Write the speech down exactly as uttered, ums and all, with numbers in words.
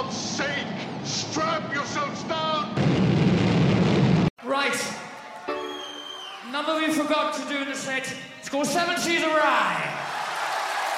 God's sake, strap yourselves down! Right. Number we forgot to do in the set. It's called Seven Seas Awry.